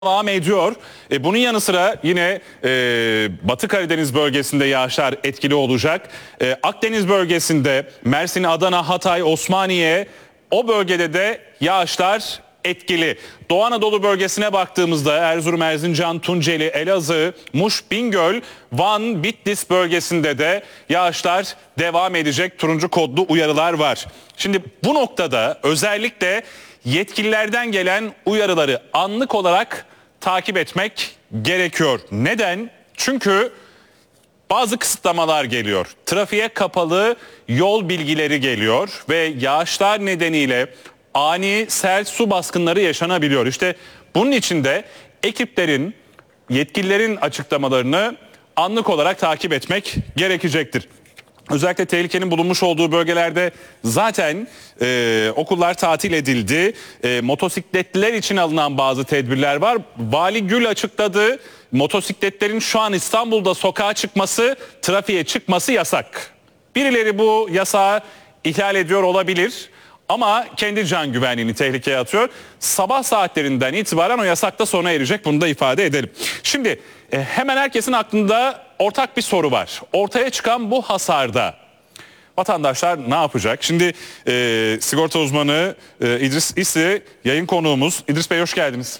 devam ediyor. Bunun yanı sıra yine Batı Karadeniz bölgesinde yağışlar etkili olacak. Akdeniz bölgesinde Mersin, Adana, Hatay, Osmaniye, o bölgede de yağışlar etkili. Doğu Anadolu bölgesine baktığımızda Erzurum, Erzincan, Tunceli, Elazığ, Muş, Bingöl, Van, Bitlis bölgesinde de yağışlar devam edecek. Turuncu kodlu uyarılar var. Şimdi bu noktada özellikle yetkililerden gelen uyarıları anlık olarak takip etmek gerekiyor. Neden? Çünkü bazı kısıtlamalar geliyor. Trafiğe kapalı yol bilgileri geliyor ve yağışlar nedeniyle ani sel su baskınları yaşanabiliyor. İşte bunun için de ekiplerin, yetkililerin açıklamalarını anlık olarak takip etmek gerekecektir. Özellikle tehlikenin bulunmuş olduğu bölgelerde zaten okullar tatil edildi. Motosikletliler için alınan bazı tedbirler var. Vali Gül açıkladı. Motosikletlerin şu an İstanbul'da sokağa çıkması, trafiğe çıkması yasak. Birileri bu yasağı ihlal ediyor olabilir. Ama kendi can güvenliğini tehlikeye atıyor. Sabah saatlerinden itibaren o yasak da sona erecek. Bunu da ifade edelim. Şimdi hemen herkesin aklında ortak bir soru var. Ortaya çıkan bu hasarda vatandaşlar ne yapacak? Şimdi sigorta uzmanı İdris İsli yayın konuğumuz. İdris Bey hoş geldiniz.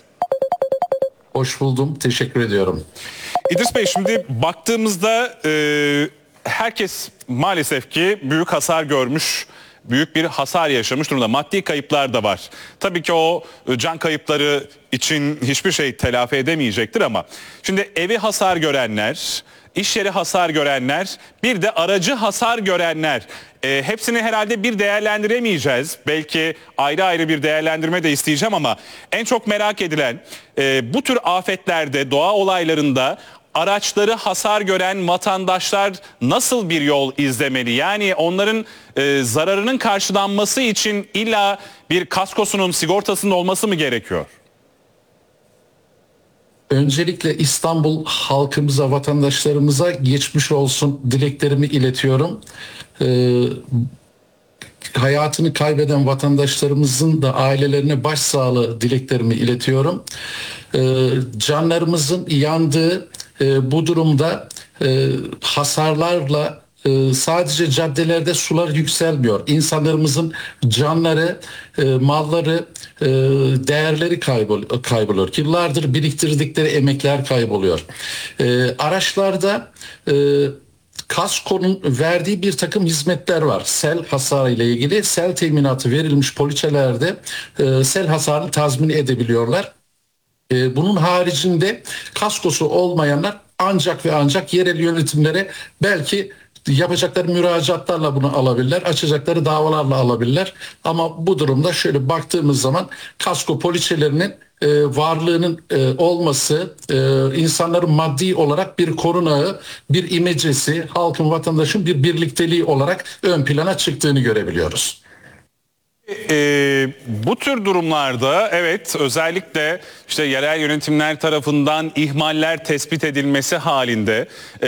Hoş buldum. Teşekkür ediyorum. İdris Bey şimdi baktığımızda herkes maalesef ki büyük hasar görmüş. Büyük bir hasar yaşamış durumda. Maddi kayıplar da var. Tabii ki o can kayıpları için hiçbir şey telafi edemeyecektir ama şimdi evi hasar görenler, iş yeri hasar görenler, bir de aracı hasar görenler. Hepsini herhalde bir değerlendiremeyeceğiz. Belki ayrı ayrı bir değerlendirme de isteyeceğim ama en çok merak edilen bu tür afetlerde, doğa olaylarında araçları hasar gören vatandaşlar nasıl bir yol izlemeli? Yani onların zararının karşılanması için illa bir kaskosunun, sigortasının olması mı gerekiyor? Öncelikle İstanbul halkımıza, vatandaşlarımıza geçmiş olsun dileklerimi iletiyorum. Hayatını kaybeden vatandaşlarımızın da ailelerine başsağlığı dileklerimi iletiyorum. Canlarımızın yandığı bu durumda hasarlarla sadece caddelerde sular yükselmiyor. İnsanlarımızın canları, malları, değerleri kayboluyor. Yıllardır biriktirdikleri emekler kayboluyor. Araçlarda Kasko'nun verdiği bir takım hizmetler var. Sel hasarı ile ilgili sel teminatı verilmiş poliçelerde sel hasarını tazmin edebiliyorlar. Bunun haricinde kaskosu olmayanlar ancak ve ancak yerel yönetimlere belki yapacakları müracaatlarla bunu alabilirler, açacakları davalarla alabilirler. Ama bu durumda şöyle baktığımız zaman kasko poliçelerinin varlığının olması, insanların maddi olarak bir korunağı, bir imecesi, halkın, vatandaşın bir birlikteliği olarak ön plana çıktığını görebiliyoruz. Bu tür durumlarda evet özellikle işte yerel yönetimler tarafından ihmaller tespit edilmesi halinde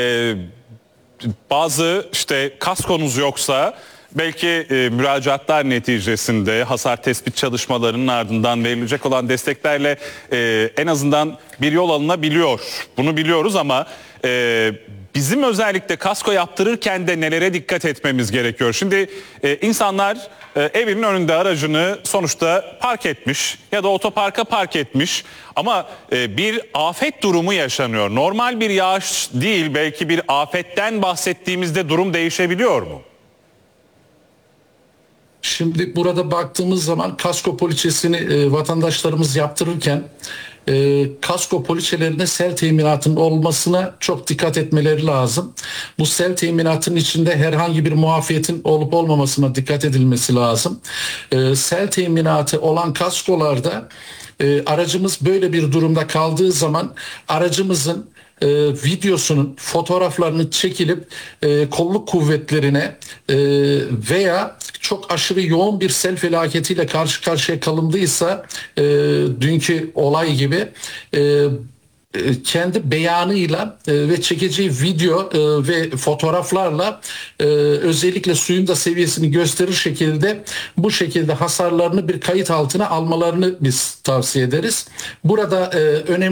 bazı işte kaskonuz yoksa belki müracaatlar neticesinde hasar tespit çalışmalarının ardından verilecek olan desteklerle en azından bir yol alınabiliyor. Bunu biliyoruz ama bizim özellikle kasko yaptırırken de nelere dikkat etmemiz gerekiyor? Şimdi insanlar evinin önünde aracını sonuçta park etmiş ya da otoparka park etmiş ama bir afet durumu yaşanıyor. Normal bir yağış değil, belki bir afetten bahsettiğimizde durum değişebiliyor mu? Şimdi burada baktığımız zaman kasko poliçesini vatandaşlarımız yaptırırken kasko poliçelerinde sel teminatının olmasına çok dikkat etmeleri lazım. Bu sel teminatının içinde herhangi bir muafiyetin olup olmamasına dikkat edilmesi lazım. Sel teminatı olan kaskolarda aracımız böyle bir durumda kaldığı zaman aracımızın videosunun, fotoğraflarını çekilip kolluk kuvvetlerine veya çok aşırı yoğun bir sel felaketiyle karşı karşıya kalındıysa dünkü olay gibi kendi beyanıyla ve çekeceği video ve fotoğraflarla özellikle suyun da seviyesini gösterir şekilde bu şekilde hasarlarını bir kayıt altına almalarını biz tavsiye ederiz. Burada önemli